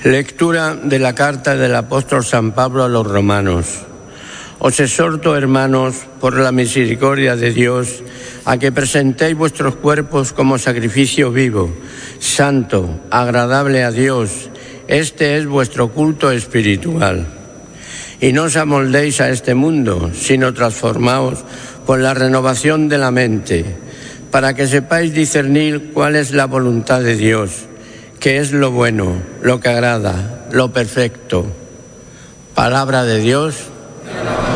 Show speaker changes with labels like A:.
A: Lectura de la carta del apóstol San Pablo a los romanos. Os exhorto, hermanos, por la misericordia de Dios, a que presentéis vuestros cuerpos como sacrificio vivo, santo, agradable a Dios. Este es vuestro culto espiritual. Y no os amoldéis a este mundo, sino transformaos por la renovación de la mente, para que sepáis discernir cuál es la voluntad de Dios, que es lo bueno, lo que agrada, lo perfecto. Palabra de Dios.